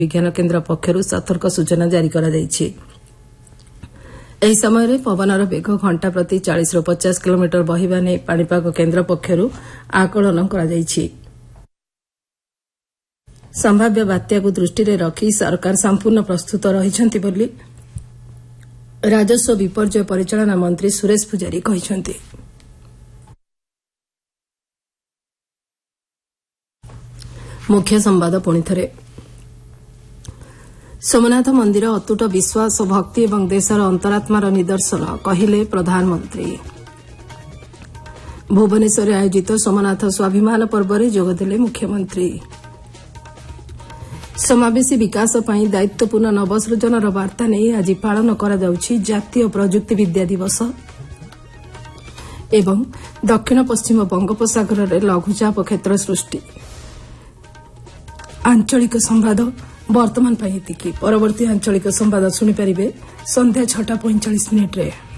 विज्ञान केन्द्र पक्षरू सतर्क सूचना जारी कराଯାଇଛି। ଏହି ସମୟରେ ପବନର ବେଗ ଘଣ୍ଟା ପ୍ରତି 40ରୁ 50 କିଲୋମିଟର ବହିବା ନେଇ ପାଣିପାଗ କେନ୍ଦ୍ର ପକ୍ଷରୁ ଆକଳନ କରାଯାଇଛି। ସମ୍ଭାବ୍ୟ ବାତ୍ୟାକୁ ଦୃଷ୍ଟିରେ ରଖି ସରକାର ସମ୍ପୂର୍ଣ୍ଣ ପ୍ରସ୍ତୁତ ରହିଛନ୍ତି ବୋଲି ରାଜସ୍ୱ ବିପର୍ଯ୍ୟୟ ପରିଚାଳନା ମନ୍ତ୍ରୀ ସୁରେଶ ପୂଜାରୀ କହିଛନ୍ତି। ମୁଖ୍ୟ ସମ୍ବାଦ ପୁଣିଥରେ। सोमनाथ मंदिर अतुट विश्वास भक्ति और देशर अंतरात्मार निदर्शन कहिले प्रधानमंत्री। भुवनेश्वर आयोजित सोमनाथ स्वाभिमान पर्व में जोगदेले मुख्यमंत्री। समावेशी विकास पर दायित्वपूर्ण नवसृजनर वार्ता नहीं आज पालन करा जातीय प्रजुक्ति विद्या दिवस। एवं दक्षिण पश्चिम बंगोपसागर में लघुचाप क्षेत्र सृष्टि। आंचलिक संवाद वर्तमान परवर्ती आंचलिक संवाद शुणिपारे संध्या 6:45 रे।